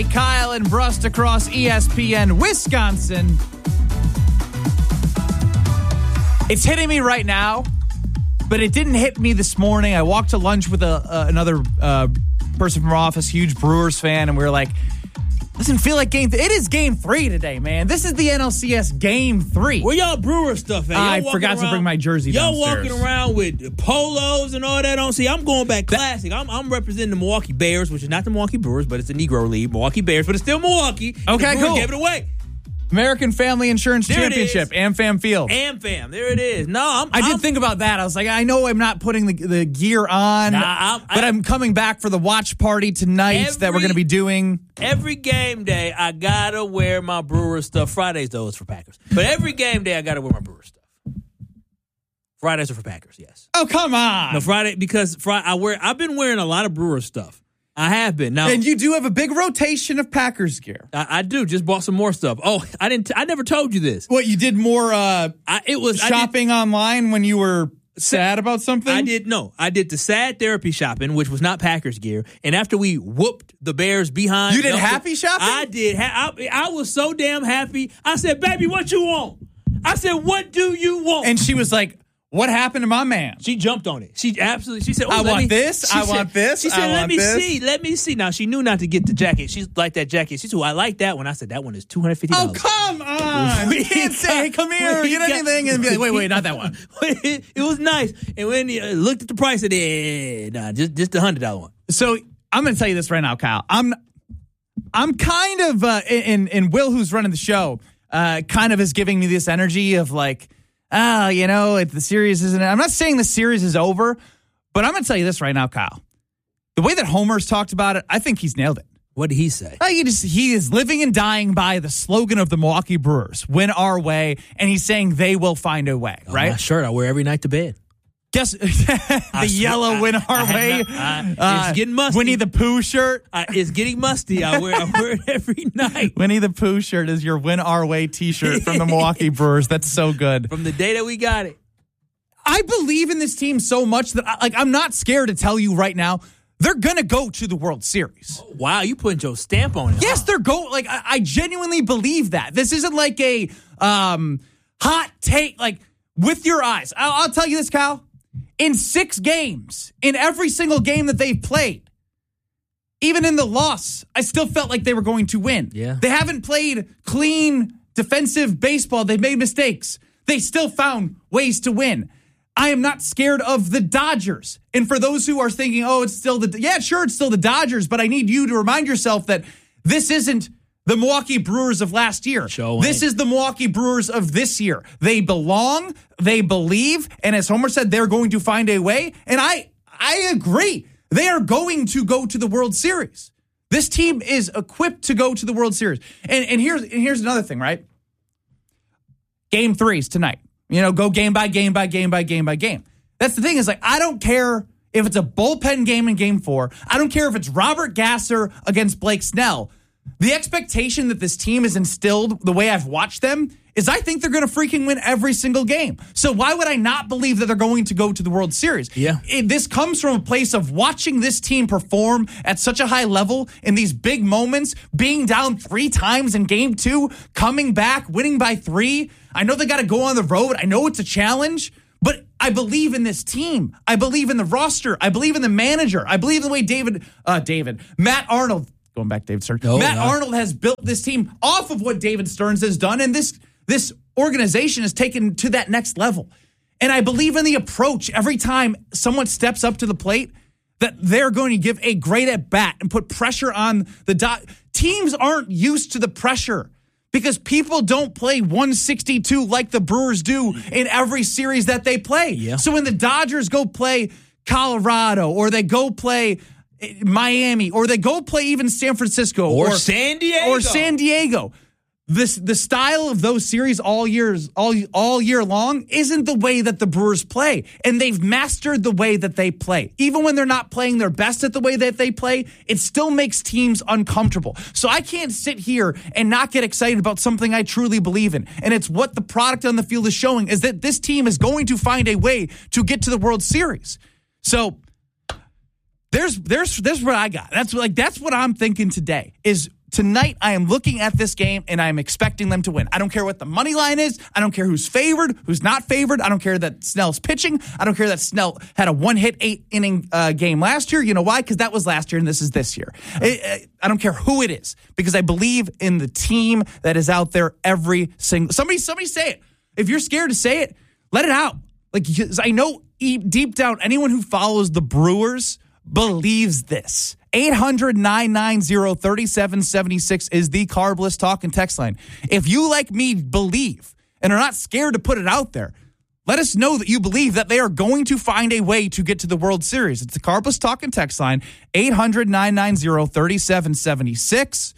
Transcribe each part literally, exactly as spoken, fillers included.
Kyle and Brust across E S P N Wisconsin. It's hitting me right now, but it didn't hit me this morning. I walked to lunch with a, uh, another uh, person from our office, huge Brewers fan, and we were like, doesn't feel like game th- It is game three today, man. This is the N L C S game three. Where y'all Brewer stuff at? Y'all I forgot around, to bring my jersey Y'all downstairs. walking around with polos and all that on. See, I'm going back classic. I'm, I'm representing the Milwaukee Bears, which is not the Milwaukee Brewers, but it's a Negro League. Milwaukee Bears, but it's still Milwaukee. Okay, the cool. Gave it away. American Family Insurance There it Championship, is. AmFam Field. AmFam, there it is. No, I'm, I did I'm, think about that. I was like, I know I'm not putting the, the gear on, Nah, I'm- but I- I'm coming back for the watch party tonight Every- that we're going to be doing. Every game day, I gotta wear my Brewer stuff. Fridays, though, it's for Packers. But every game day, I gotta wear my Brewer stuff. Fridays are for Packers, yes. Oh, come on. No, Friday, because Friday, I wear, I've been wearing a lot of Brewer stuff. I have been. Now, And you do have a big rotation of Packers gear. I, I do. Just bought some more stuff. Oh, I didn't. I never told you this. What, you did more uh, I, it was I did- shopping online when you were sad about something? I did no. I did the sad therapy shopping, which was not Packers gear. And after we whooped the Bears behind, You did no, happy shopping? I did. Ha- I, I was so damn happy. I said, "Baby, what you want?" I said, "What do you want?" And she was like, what happened to my man? She jumped on it. She absolutely. She said, "Oh, I let want me-" this, She I said- want this, She said, I "Let want me this." see. Let me see." Now she knew not to get the jacket. She's like that jacket. She said, "I like that one." I said, "That one is two hundred fifty Oh, dollars." come on. You can't say, hey, come here, We get got- anything, and be like, wait, wait, not that one. it, it was nice. And when he uh, looked at the price, I said, eh, nah, just just the hundred dollar one. So I'm going to tell you this right now, Kyle. I'm I'm kind of, uh, and, and Will, who's running the show, uh, kind of is giving me this energy of like, ah, you know, if the series isn't, I'm not saying the series is over, but I'm going to tell you this right now, Kyle. The way that Homer's talked about it, I think he's nailed it. What did he say? Uh, he, just, he is living and dying by the slogan of the Milwaukee Brewers, win our way, and he's saying they will find a way, Oh, right? my shirt I wear every night to bed. Guess the I yellow swear, win I- our I have way. not- I- it's getting musty. Winnie the Pooh shirt. I, it's getting musty. I wear I wear it every night. Winnie the Pooh shirt is your win our way t-shirt from the Milwaukee Brewers. That's so good. From the day that we got it. I believe in this team so much that I, like I'm not scared to tell you right now they're going to go to the World Series. Oh, wow, you putting your stamp on it. Yes, huh? they're go like I, I genuinely believe that. This isn't like a um, hot take like with your eyes. I'll, I'll tell you this, Kyle. In six games, in every single game that they've played, even in the loss, I still felt like they were going to win. Yeah. They haven't played clean defensive baseball. They've made mistakes. They still found ways to win. I am not scared of the Dodgers. And for those who are thinking, oh, it's still the, yeah, sure, it's still the Dodgers, but I need you to remind yourself that this isn't the Milwaukee Brewers of last year. Sure This ain't. is the Milwaukee Brewers of this year. They belong, they believe, and as Homer said, they're going to find a way. And I, I agree. They are going to go to the World Series. This team is equipped to go to the World Series. And, and here's, and here's another thing, right? Game threes tonight. You know, go game by game by game by game by game. That's the thing is like, I don't care if it's a bullpen game in game four. I don't care if it's Robert Gasser against Blake Snell. The expectation that this team is instilled the way I've watched them is I think they're going to freaking win every single game. So why would I not believe that they're going to go to the World Series? Yeah. It, this comes from a place of watching this team perform at such a high level in these big moments, being down three times in game two, coming back, winning by three. I know they got to go on the road. I know it's a challenge, but I believe in this team. I believe in the roster. I believe in the manager. I believe in the way David, uh, David, Matt Arnold, going back David Stearns, Oh, Matt yeah. Arnold has built this team off of what David Stearns has done, and this this organization is taken to that next level. And I believe in the approach every time someone steps up to the plate that they're going to give a great at bat and put pressure on the dot. Teams aren't used to the pressure because people don't play one sixty-two like the Brewers do in every series that they play. Yeah. So when the Dodgers go play Colorado or they go play Miami or they go play even San Francisco Or or San Diego. or San Diego, this the style of those series all years all all year long isn't the way that the Brewers play, and they've mastered the way that they play. Even when they're not playing their best at the way that they play, it still makes teams uncomfortable. So I can't sit here and not get excited about something I truly believe in, and it's what the product on the field is showing is that this team is going to find a way to get to the World Series. So there's there's there's what I got. That's like that's what I'm thinking today is tonight I am looking at this game and I'm expecting them to win. I don't care what the money line is. I don't care who's favored, who's not favored. I don't care that Snell's pitching. I don't care that Snell had a one-hit, eight-inning uh, game last year. You know why? Because that was last year and this is this year. I, I don't care who it is because I believe in the team that is out there every single... Somebody, somebody say it. If you're scared to say it, let it out. Like, I know deep down, anyone who follows the Brewers believes this. eight hundred, nine nine zero, three seven seven six is the Carbless talk and text line. If you, like me, believe and are not scared to put it out there, let us know that you believe that they are going to find a way to get to the World Series. It's the Carbless talk and text line, eight hundred, nine nine zero, three seven seven six.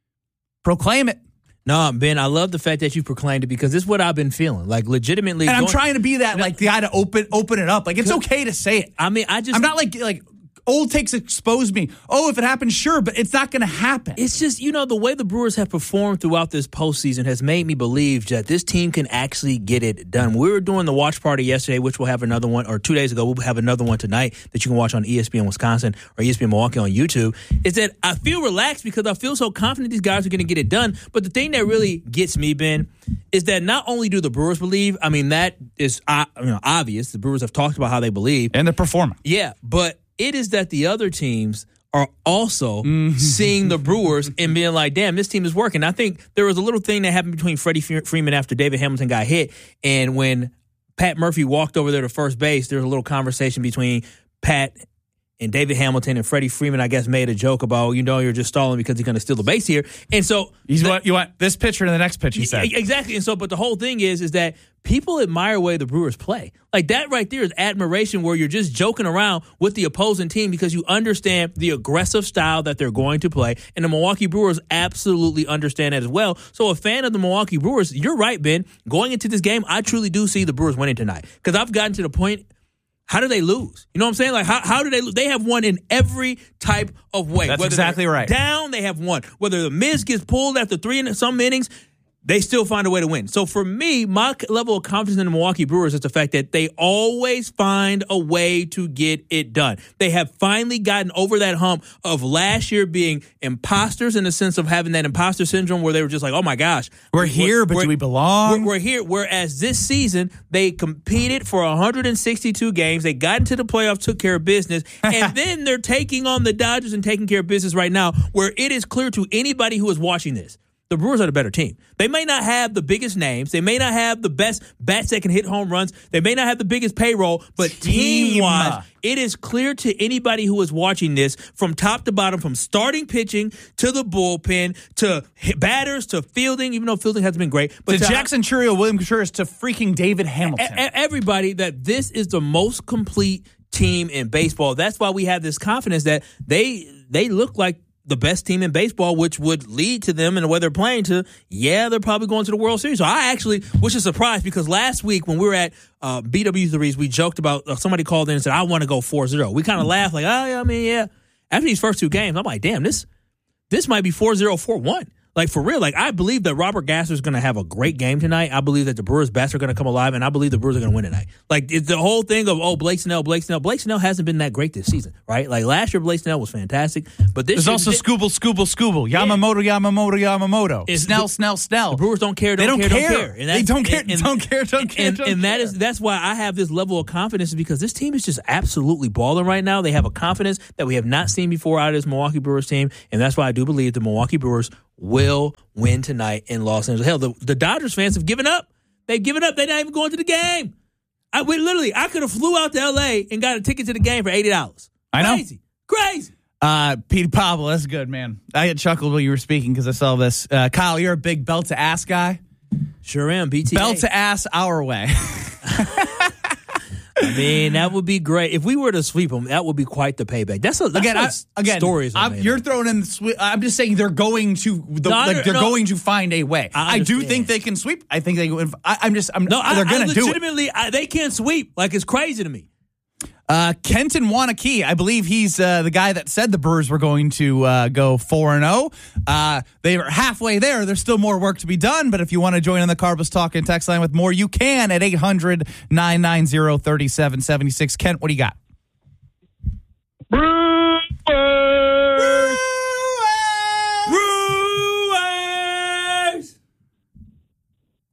Proclaim it. No, Ben, I love the fact that you proclaimed it because this is what I've been feeling. Like, legitimately. And I'm going, trying to be that, like, the guy to open open it up. Like, it's okay to say it. I mean, I just... I'm not like... like old takes expose me. Oh, if it happens, sure, but it's not going to happen. It's just, you know, the way the Brewers have performed throughout this postseason has made me believe that this team can actually get it done. We were doing the watch party yesterday, which we'll have another one, or two days ago, we'll have another one tonight that you can watch on E S P N Wisconsin or E S P N Milwaukee on YouTube, is that I feel relaxed because I feel so confident these guys are going to get it done. But the thing that really gets me, Ben, is that not only do the Brewers believe, I mean, that is uh, you know, obvious. The Brewers have talked about how they believe. And they're performing. Yeah, but it is that the other teams are also mm-hmm. seeing the Brewers and being like, damn, this team is working. I think there was a little thing that happened between Freddie Freeman after David Hamilton got hit, and when Pat Murphy walked over there to first base, there was a little conversation between Pat and David Hamilton, and Freddie Freeman, I guess, made a joke about, you know, you're just stalling because he's going to steal the base here. And so... You want, you want this pitcher to the next pitch, he said. Exactly. And so, but the whole thing is, is that people admire the way the Brewers play. Like, that right there is admiration where you're just joking around with the opposing team because you understand the aggressive style that they're going to play. And the Milwaukee Brewers absolutely understand that as well. So a fan of the Milwaukee Brewers, you're right, Ben. Going into this game, I truly do see the Brewers winning tonight. Because I've gotten to the point... How do they lose? You know what I'm saying? Like, how, how do they lose? They have won in every type of way. That's Whether exactly right. Down, they have won. Whether the Miz gets pulled after three and some innings, they still find a way to win. So for me, my level of confidence in the Milwaukee Brewers is the fact that they always find a way to get it done. They have finally gotten over that hump of last year being imposters in the sense of having that imposter syndrome where they were just like, oh my gosh. We're here, but do we belong? We're, we're here. Whereas this season, they competed for one hundred sixty-two games. They got into the playoffs, took care of business. And then they're taking on the Dodgers and taking care of business right now where it is clear to anybody who is watching this. The Brewers are the better team. They may not have the biggest names. They may not have the best bats that can hit home runs. They may not have the biggest payroll, but Team. team-wise, it is clear to anybody who is watching this from top to bottom, from starting pitching to the bullpen to batters to fielding, even though fielding hasn't been great. But to, to Jackson Chourio, William Contreras, to freaking David Hamilton. A- a- everybody, that this is the most complete team in baseball. That's why we have this confidence that they they look like the best team in baseball, which would lead to them in the way they're playing to, yeah, they're probably going to the World Series. So I actually was just surprised because last week when we were at uh, B W threes, we joked about, uh, somebody called in and said, I want to go four zero. We kind of laughed like, oh, yeah, I mean, yeah. After these first two games, I'm like, damn, this this might be four zero, four one. Like, for real, like, I believe that Robert Gasser is going to have a great game tonight. I believe that the Brewers' bats are going to come alive, and I believe the Brewers are going to win tonight. Like, it's the whole thing of, oh, Blake Snell, Blake Snell. Blake Snell hasn't been that great this season, right? Like, last year, Blake Snell was fantastic. But this There's year, also th- Scooble, Scooble, Scooble. Yamamoto, Yamamoto, Yamamoto. It's Snell, the, Snell, Snell. The Brewers don't care, don't, they don't care, care, don't care. And they don't care, and, and, don't care, don't care, and, don't and care. that is, that's why I have this level of confidence, is because this team is just absolutely balling right now. They have a confidence that we have not seen before out of this Milwaukee Brewers team, and that's why I do believe the Milwaukee Brewers will win tonight in Los Angeles. Hell, the, the Dodgers fans have given up. They've given up. They're not even going to the game. I we literally, I could have flew out to L A and got a ticket to the game for eighty dollars. I know. Crazy. Crazy. Uh, Pete Pablo, that's good, man. I had chuckled while you were speaking because I saw this. Uh, Kyle, you're a big belt to ass guy. Sure am. B T A. Belt to ass our way. I mean, that would be great. If we were to sweep them, that would be quite the payback. That's, a, that's again, I, again, stories. I'm, you're up. throwing in the sweep. I'm just saying they're going to the, no, like, they're no, going to find a way. I, I do think they can sweep. I think they. I, I'm just. I'm. No, they're going to do it. Legitimately, I, they can't sweep. Like, it's crazy to me. Uh, Kenton Wanakee, I believe he's uh, the guy that said the Brewers were going to uh, go four and oh. Uh, they are halfway there. There's still more work to be done, but if you want to join in the Carbless Talk and text line with more, you can at eight hundred, nine nine zero, three seven seven six. Kent, what do you got? Brewers! Brewers!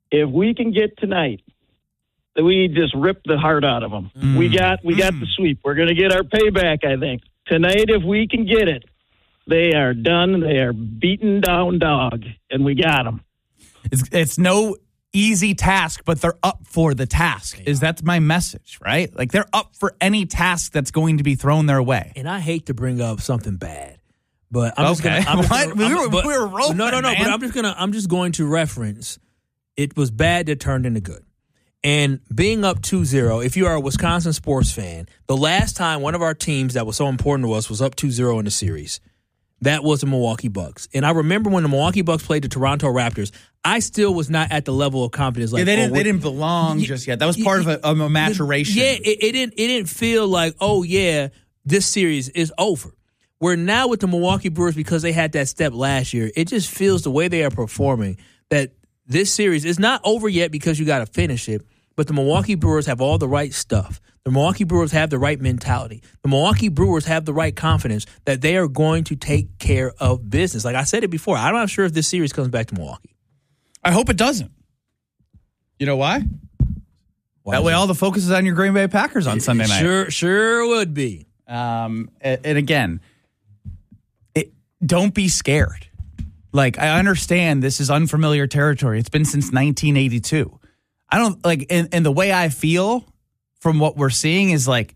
if we can get tonight, we just rip the heart out of them. Mm. We got we got mm. the sweep. We're going to get our payback, I think. Tonight, if we can get it, they are done. They are beaten down dog, and we got them. It's, it's no easy task, but they're up for the task. Is that's my message, right? Like they're up for any task that's going to be thrown their way. And I hate to bring up something bad, but I'm just okay. gonna, I'm just what? Gonna, we, were, I'm, but, we were rolling. No, no, no. Man. But I'm just gonna I'm just going to reference. It was bad that turned into good. And being up two zero, if you are a Wisconsin sports fan, the last time one of our teams that was so important to us was up two zero in the series, that was the Milwaukee Bucks. And I remember when the Milwaukee Bucks played the Toronto Raptors, I still was not at the level of confidence. Like, yeah, they didn't, oh, they didn't belong just yet. That was part of a, of a maturation. Yeah, it, it didn't. It didn't feel like, oh yeah, this series is over. Where now with the Milwaukee Brewers, because they had that step last year, it just feels the way they are performing that this series is not over yet because you got to finish it. But the Milwaukee Brewers have all the right stuff. The Milwaukee Brewers have the right mentality. The Milwaukee Brewers have the right confidence that they are going to take care of business. Like I said it before, I'm not sure if this series comes back to Milwaukee. I hope it doesn't. You know why? why that way all the focus is on your Green Bay Packers on it, Sunday night. Sure, sure would be. Um, and, and again, it, don't be scared. Like, I understand this is unfamiliar territory. It's been since nineteen eighty-two. I don't like, and, and the way I feel from what we're seeing is like,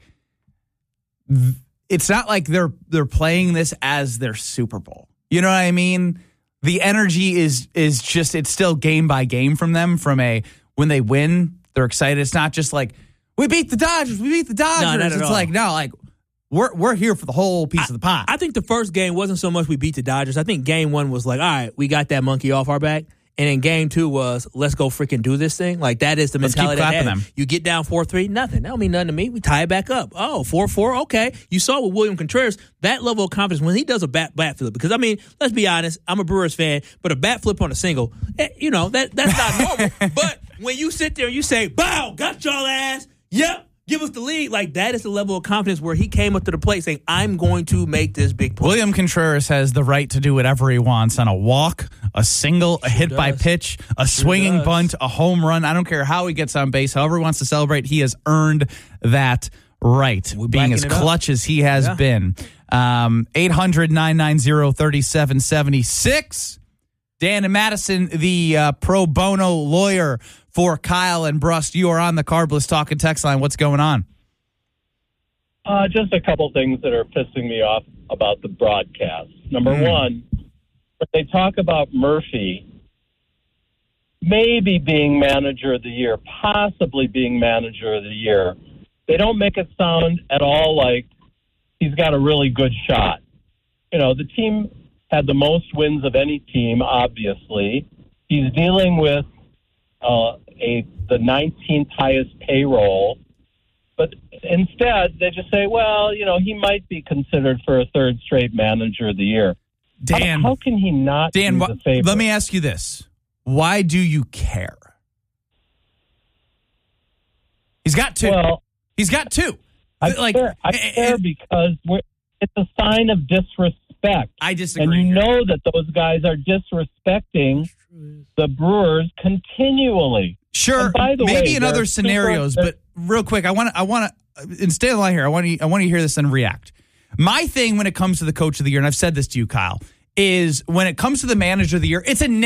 it's not like they're they're playing this as their Super Bowl. You know what I mean? The energy is is just, it's still game by game from them. From a, when they win, they're excited. It's not just like, we beat the Dodgers, we beat the Dodgers. No, not at it's all. like, no, like, we're we're here for the whole piece I, of the pie. I think the first game wasn't so much we beat the Dodgers. I think game one was like, all right, we got that monkey off our back. And then game two was, let's go freaking do this thing. Like, that is the Let's mentality. keep clapping that them. You get down four three, nothing. That don't mean nothing to me. We tie it back up. Oh, four four, okay. You saw with William Contreras, that level of confidence when he does a bat, bat flip. Because, I mean, let's be honest, I'm a Brewers fan, but a bat flip on a single, eh, you know, that that's not normal. But when you sit there and you say, bow, got y'all ass, yep. Give us the lead. Like, that is the level of confidence where he came up to the plate saying, I'm going to make this big play. William Contreras has the right to do whatever he wants on a walk, a single, a hit does. by pitch, a Sure swinging does. bunt, a home run. I don't care how he gets on base. However he wants to celebrate, he has earned that right, We're being as backing it up. clutch as he has Yeah. been. Um, eight hundred, nine nine zero, three seven seven six. Dan and Madison, the uh, pro bono lawyer for Kyle and Brust. You are on the Carbless Talking text line. What's going on? Uh, just a couple things that are pissing me off about the broadcast. Number Mm. one, when they talk about Murphy maybe being manager of the year, possibly being manager of the year, they don't make it sound at all like he's got a really good shot. You know, the team had the most wins of any team, obviously. He's dealing with uh, a the nineteenth highest payroll. But instead, they just say, well, you know, he might be considered for a third straight manager of the year. Dan, How, how can he not Dan, be wh- the favorite? let me ask you this. Why do you care? He's got two. Well, He's got two. I like, care, I and- care because we're, it's a sign of disrespect. I disagree. And you here. know that those guys are disrespecting the Brewers continually. Sure, And by the maybe way, in they're other super- scenarios, they're- but real quick, I want to, I want to, and stay on the line here. I want to, I want to hear this and react. My thing when it comes to the coach of the year, and I've said this to you, Kyle, is when it comes to the manager of the year, it's a